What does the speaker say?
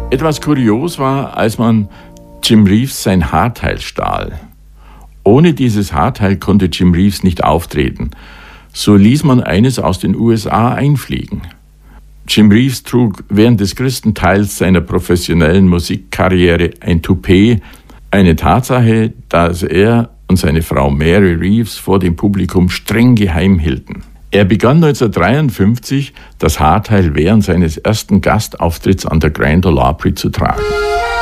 Etwas kurios war, als man Jim Reeves sein Haarteil stahl. Ohne dieses Haarteil konnte Jim Reeves nicht auftreten. So ließ man eines aus den USA einfliegen. Jim Reeves trug während des größten Teils seiner professionellen Musikkarriere ein Toupet, eine Tatsache, dass er und seine Frau Mary Reeves vor dem Publikum streng geheim hielten. Er begann 1953, das Haarteil während seines ersten Gastauftritts an der Grand Ole Opry zu tragen.